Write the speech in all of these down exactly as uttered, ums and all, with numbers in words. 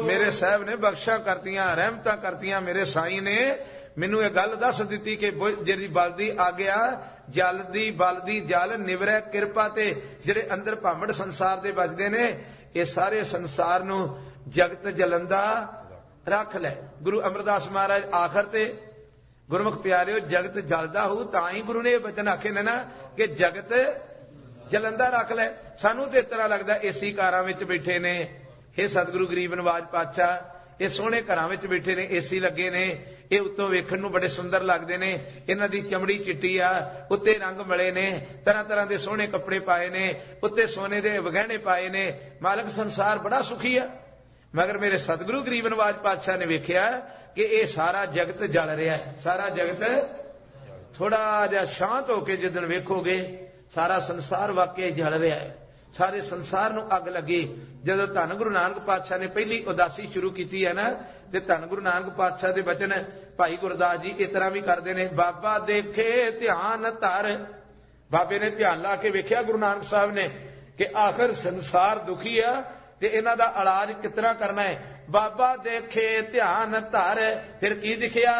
मेरे साहब ने बख्शा करतियां रहमतां करतियां मेरे साईं ने मैनू ये गल दस दी कि जिहड़ी बलदी आग्या जलदी बलदी जल निवरै किरपा ते जिहड़े अंदर भामड़ संसार दे बजदे ने ये सारे संसार नू जगत जलंदा रख लै। गुरु अमरदास महाराज आखिर ते गुरमुख प्यारिओ जगत जलदा हो तां ही गुरु ने वचन आखे ने ना कि जगत जलंदा रख लै। सानू तो इस तरह लगता एसी कारां विच बैठे ने, हे सतगुरु गरीब नवाज पातशाह ये सोहणे घरां विच बैठे ने, एसी लगे ने, ये उत्तों वेखण नूं बड़े सुंदर लगदे ने, इन्हां दी चमड़ी चिट्टी आ, उत्ते रंग मले ने, तरह तरह दे सोहणे कपड़े पाए ने, उत्ते सोने दे वगैहणे पाए ने, मालक संसार बड़ा सुखी आ। मगर मेरे सतगुरु गरीब नवाज पातशाह ने वेख्या कि ये सारा जगत जल रहा है। सारा जगत थोड़ा जिहा शांत होके जिदन वेखोगे सारा संसार वाकई जल रहा है, सारे संसार नूं अग लगी। जदों धन गुरु नानक पातशाह ने पहली उदासी शुरू की है ना, ते धन गुरु नानक पातशाह दे वचन भाई गुरदास जी इस तरह भी करते हैं। बाबा देखे ध्यान धर, बाबे ने ध्यान ला के वेख्या गुरु नानक साहब ने कि आखिर संसार दुखी है ते इन्हां दा इलाज किस तरह करना है। बाबा देखे ध्यान धर, फिर की दिखिया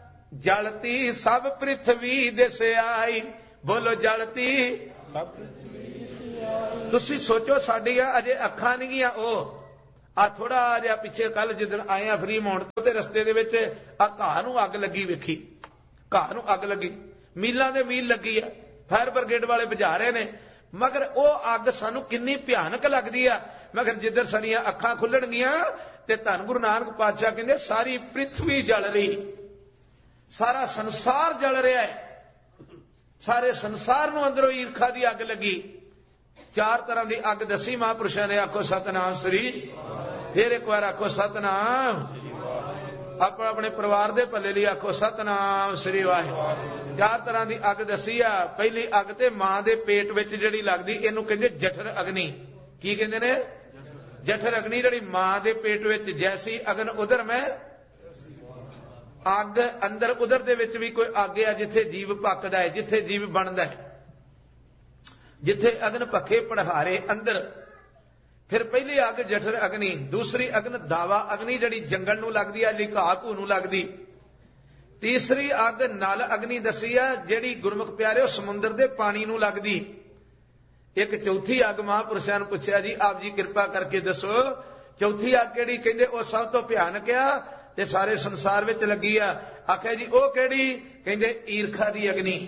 जलती सब पृथ्वी दिस आई। बोलो जलती सब पृथ्वी। तुसी सोचो साडियां अजे अखां नहीं गियां, ओ आ थोड़ा जिहा पिछे कल जिदन आए आ फ्री माउंट तो रस्ते दे विच आ घाह नूं अग लगी वेखी, घाह नूं अग लगी, मीलां दे मील लगी है, फायर ब्रिगेड वाले बुझा रहे ने, मगर ओ अग सानू किन्नी भयानक लगदी आ। मगर जिधर साडियां अखां खुलणगियां ते धन गुरु नानक पातशाह कहंदे सारी पृथ्वी जल रही, सारा संसार जल रहा है, सारे संसार नूं अंदरों ईर्खा दी अग लगी। चार तरह की अग दसी महापुरुषों ने, आखो सतनाम श्री, फिर एक बार आखो सतनाम, अपने अपने परिवार दे भले लिए आखो सतनाम श्री वाहिगुरू। चार तरह की अग दसी आ। पहली अग ते मां दे पेट विच जिहड़ी लगदी इहनूं कहंदे जठर अग्नि। की कहंदे ने? जठर अग्नि। जिहड़ी मां दे पेट विच जैसी अगन उधर मैं अग अंदर उधर दे विच भी कोई अग है जिथे जीव पकदा है, जिथे जीव बनदा है, जिथे अग्न पखे पढ़ारे अंदर। फिर पहली अग जठर अग्नि, दूसरी अग्न दावा अग्नि जिहड़ी जंगल नूं लगदी है, लिघा घू नूं लगदी। तीसरी अग नल अग्नि दसी है जिहड़ी गुरमुख प्यारे समुंदर दे पानी नूं लगदी। एक चौथी अग महापुरुषां नूं पुछया जी आप जी कृपा करके दसो चौथी अग किहड़ी? कहंदे ओ सब तो भयानक आ ते सारे संसार विच लगी आ। आख्या जी ओ किहड़ी? कहंदे ईर्खा दी अग्नि।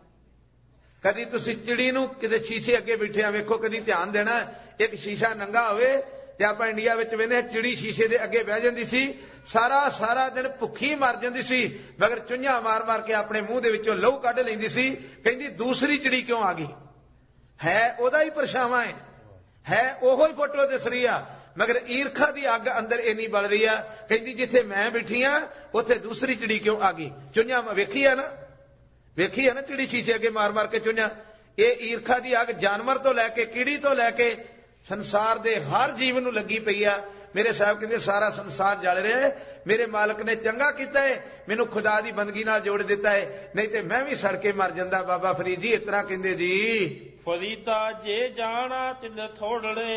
कदी तुसी चिड़ी नूं किते शीशे अगे बैठे आ वेखो, कदी ध्यान देना, एक शीशा नंगा होवे ते आपां इंडिया विच वेने चिड़ी शीशे दे अगे बह जांदी सी, सारा सारा दिन भुखी मर जांदी सी, मगर चुंझां मार मार के अपने मूंह दे विचों लहू कढ लैंदी सी। कहंदी दूसरी चिड़ी क्यों आ गई? है ओदा ही परछावां है, है ओहो ही फोटो दिस रही आ, मगर ईर्खा दी अग अंदर इन्नी बल रही आ। कहंदी जिथे मैं बैठी आ उथे दूसरी चिड़ी क्यों आ गई? चुंझां वेखी आ ना, वेखी है ना चिड़ी शीशे अगे मार मार के चुंझां। ये ईर्खा दी अग जानवर तो लैके कीड़ी तो लैके संसार दे हर जीव नूं लगी पई आ। मेरे साहब कहंदे सारा संसार जल रहा है, मेरे मालक ने चंगा कीता है, मैनू खुदा दी बंदगी नाल जोड़ दिता है, नहीं ते मैं भी सड़ के मर जांदा। बाबा फरीद जी इस तरह कहंदे जी, फरीदा जे जाना तिल थोड़े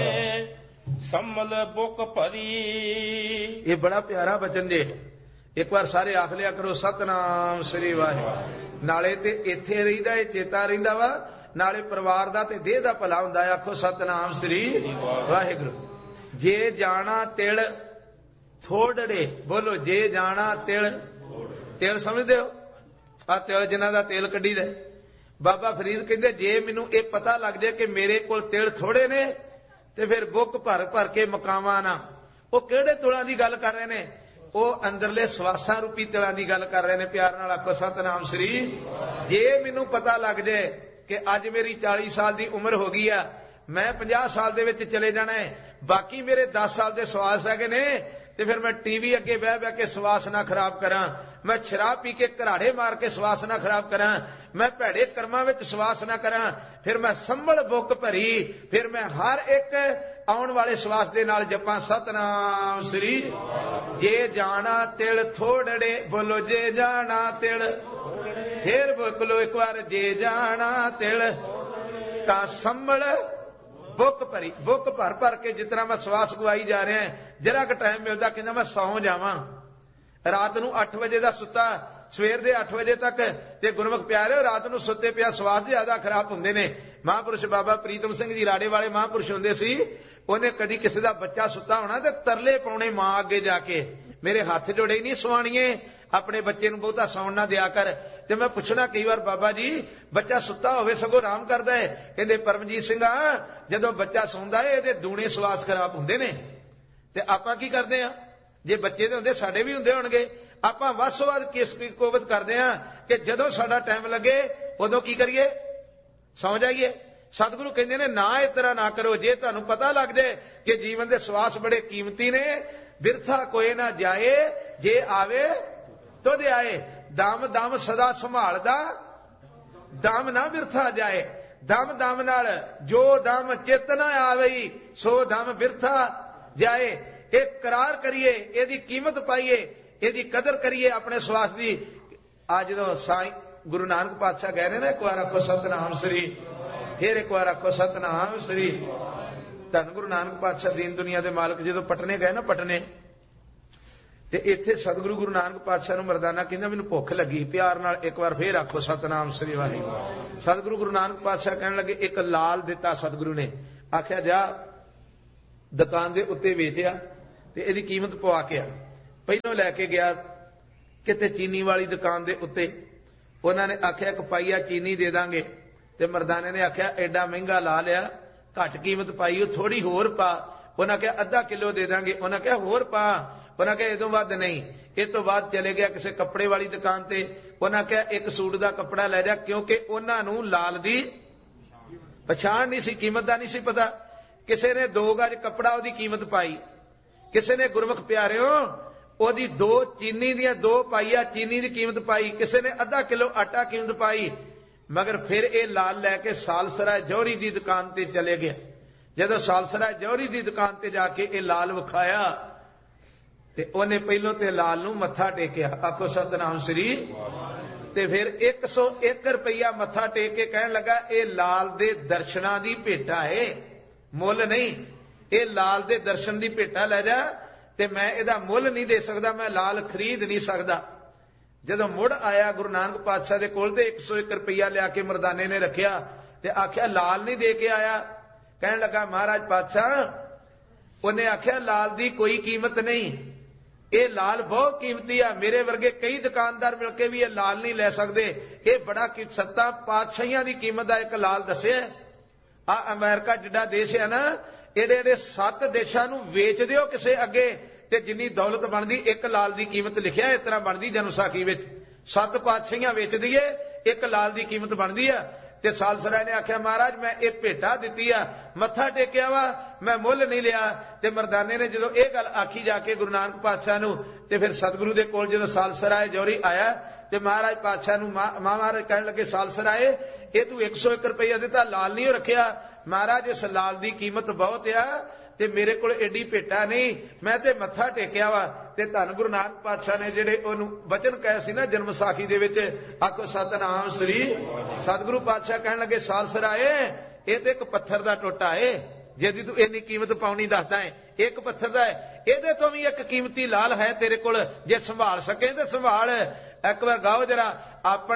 सम्मल बुक भरी। ये बड़ा प्यारा वचन जे, एक बार सारे आख लिया करो सतनाम श्री वाहिगुरू। नाले ते इत्थे रहिंदा है, चेता रहिंदा वा, नाले परिवार दा ते देह दा भला हुंदा है। आखो सतनाम श्री वाहिगुरू। जे जाना तिल थोड़े, बोलो जे जाना तिल। तिल समझदे हो? आ तिल जिन्हां दा तेल कड्डी दा। बाबा फरीद कहंदे जे मैनू ये पता लग जाए कि मेरे कोल तिल थोड़े ने ते फिर बुक भर भर के मकावां ना। वो किहड़े तुलां दी गल कर रहे ने? वो अंदरले सवासां रूपी तिलां दी गल कर रहे ने। प्यार नाल आखो सतनाम श्री। जे मैनू पता लग जाए कि अज मेरी चालीस साल दी उम्र हो गई आ, मैं पचास साल दे विच चले जाना है, बाकी मेरे दस साल दे सवास है ने, ते फिर मैं टीवी अगे बह बह के सवास ना खराब करा, मैं शराब पी के घराड़े मार के सवास ना खराब करा, मैं भैड़े कर्मां विच सवास ना करा, फिर मैं संभल बुक भरी, फिर मैं हर एक आउण वाले सवास दे नाल जपां सतनाम श्री। जे जाना तिल थोड़े, बोलो जे जाना तिल, फिर बोलो एक बार जे जाना तिल, तां संभल बुक भरी बुक भर भर के जितना मैं श्वास गवाई जा रहा है, जरा क टाइम मिलता कहना मैं सौ जावां। रात नूं अठ बजे का सुता सवेर दे अठ बजे तक ते गुरमुख प्यारे रात नूं सुते पिया स्वाद ज्यादा खराब हुंदे ने। महापुरुष बाबा प्रीतम सिंह जी राड़े वाले महापुरुष हुंदे सी, उन्हें कदी किसी का बच्चा सुता होना ते तरले पाउणे मां अगे जाके, मेरे हाथ जोड़े नहीं सुवाणीए, अपने बच्चे नूं बहुता सौण ना दिया कर। ते मैं पुछना कई बार बाबा जी बच्चा सुता होवे सगों आराम करदा है, कहंदे परमजीत सिंह जदों बच्चा सौंदा है इहदे दूणे श्वास खराब हुंदे ने ते आपां की करदे आ, जे बच्चे दे हुंदे साडे भी हुंदे होणगे, आपां वस वध किस कोवत करदे आ कि जदों साडा टाइम लगे उदों की करिए, सौ जाइए। सतगुरु कहंदे ने ना इस तरह ना करो, जे तुहानूं पता लग जाए कि जीवन दे श्वास बड़े कीमती ने, बिरथा कोई ना जाए, जे आवे तो दे आए, दम दम सदा संभालदा दम ना बिरथा जाए, दम दम नाल जो दम चित ना आवे सो दम बिरथा जाए। एक करार करिए, एदी कीमत पाइए, एदी कदर करिए अपने श्वास की। आज जो साईं गुरु नानक पातशाह कह रहे ना एक बार आखो सतनाम श्री, फिर एक बार आखो सतनाम श्री। धन गुरु नानक पातशाह दीन दुनिया के मालक जो पटने गए ना, पटने ते इत्थे सतगुरु गुरु नानक पातशाह नूं मरदाना कहंदा मैनूं भुख लगी, प्यार नाल एक बार फिर आखो सतनाम श्री वाहिगुरू। सतगुरु गुरु नानक पातशाह कहण लगे एक लाल दिता सतगुरु ने, आख्या जा दुकान दे उत्ते वेचिया ते इहदी कीमत पवा के आ। पहलों लैके गया किते चीनी वाली दुकान दे उत्ते, उन्होंने आख्या एक पाईया चीनी दे दांगे, ते मरदाने ने आख्या एडा महंगा ला लिया, घट कीमत पाई थोड़ी होर पा। उन्हें आख्या अद्धा किलो दे दांगे, उन्हें आख्या होर पा। उन्हें आख्या इस तो बाद नहीं। इस तो बाद चले गया किसी कपड़े वाली दुकान ते, उन्हें आख्या एक सूट का कपड़ा लै जा, क्योंकि उन्होंने लाल दी पछाण नहीं सी, कीमत का नहीं सी पता। किसी ने दो गज कपड़ा ओदी कीमत पाई, किसी ने गुरमुख प्यारिओ ओदी दो चीनी दियां दो पाईया चीनी की कीमत पाई, किसी ने अद्धा किलो आटा कीमत पाई। मगर फिर ये लाल लैके सालसराय जौहरी की दुकान ते चले गए। जदों सालसराय जौहरी की दुकान ते जाके ये लाल विखाया ते उन्हें पहलों ते लाल नूं मत्था टेकिया, आखो सतनाम श्री। ते फिर एक सौ एक रुपया मत्था टेक के कहन लगा ये लाल दे दर्शनां दी भेटा है, मुल नहीं। ये लाल दे दर्शन दी भेटा लै जा, ते मैं इहदा मुल नहीं दे सकदा, मैं लाल खरीद नहीं सकदा। जदों मुड़ आया गुरु नानक पातशाह दे कोल ते एक सौ एक रुपया लिया के मरदाने ने रखिया ते आख्या लाल नहीं दे के आया। कहन लगा महाराज पातशाह, उन्हें आख्या लाल दी कोई कीमत नहीं, ये लाल बहुत कीमती है, मेरे वर्गे कई दुकानदार मिलके भी ये लाल नहीं ले सकते, ये बड़ा सत्ता पातशाहियां दी कीमत का एक लाल दसिया। आ अमेरिका जिड्डा देश है ना, एडे एडे सत्त देशां नूं वेच दिओ किसे अगे, ते जिन्नी दौलत बनदी एक लाल दी कीमत लिखिया इस तरह बनदी जन्म साखी विच, सत्त पातशाहियां वेच दईए एक लाल दी कीमत बनदी है। ते सालसराय ने आख्या महाराज मैं ये भेटा दिती आ, मत्था टेकिया वा, मैं मुल नहीं लिया। ते मरदाने ने जदों ये गल आखी जाके गुरु नानक पातशाह नूं, ते फिर सतगुरु दे कोल जदों सालसराय जौहरी आया ते महाराज पातशाह नूं महाराज कहण लगे सालसराय ये तू एक सौ एक रुपया दिता, लाल नहीं रखिया। महाराज इस लाल दी कीमत बहुत आ ते मेरे कोल एडी भेटा नहीं, मैं ते मत्था टेकिया वा। ते धन गुरु नानक पातशाह ने जेडे ओनू वचन कहे सी ना जन्म साखी दे विच, आखो सतनाम श्री। सतगुरु पातशाह कहण लगे सालसराय ये ते एक पत्थर दा टोटा है, जेदी तू इन्नी कीमत पाउणी दसदा है, एक पत्थर दा है, इहदे तो भी एक कीमती लाल है तेरे कोल, जे संभाल सके ते संभाल। एक बार गाओ जरा अपना